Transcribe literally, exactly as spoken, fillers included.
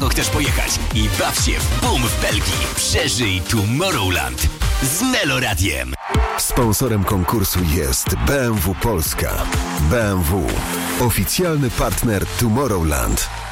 daleko chcesz pojechać i baw się w boom w Belgii. Przeżyj Tomorrowland z Meloradiem. Sponsorem konkursu jest B M W Polska. B M W. Oficjalny partner Tomorrowland.